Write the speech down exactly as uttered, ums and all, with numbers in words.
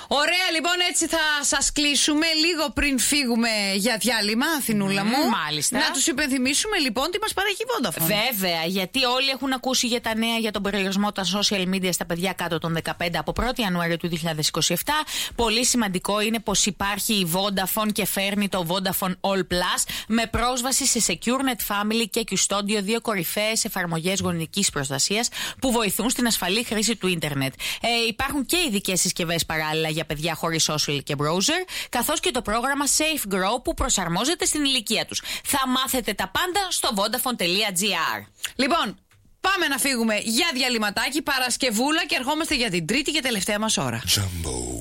Ωραία, λοιπόν, έτσι θα σας κλείσουμε λίγο πριν φύγουμε για διάλειμμα, Αθηνούλα μου. Mm, μάλιστα. Να τους υπενθυμίσουμε λοιπόν τι μας παρέχει η Vodafone. Βέβαια, γιατί όλοι έχουν ακούσει για τα νέα για τον περιορισμό των social media στα παιδιά κάτω των δεκαπέντε από πρώτη Ιανουαρίου του δύο χιλιάδες είκοσι επτά. Πολύ σημαντικό είναι πως υπάρχει η Vodafone και φέρνει το Vodafone All Plus με πρόσβαση σε SecureNet Family και Custodio, δύο κορυφαίες εφαρμογές γονικής προστασίας που βοηθούν στην ασφαλή χρήση του ίντερνετ. Ε, υπάρχουν και ειδικές συσκευές παράλληλα για παιδιά χωρίς social και browser, καθώς και το πρόγραμμα Safe Grow που προσαρμόζεται στην ηλικία τους. Θα μάθετε τα πάντα στο vodafone.gr. Λοιπόν, πάμε να φύγουμε για διαλυματάκι, Παρασκευούλα, και ερχόμαστε για την τρίτη και τελευταία μας ώρα. Jumbo.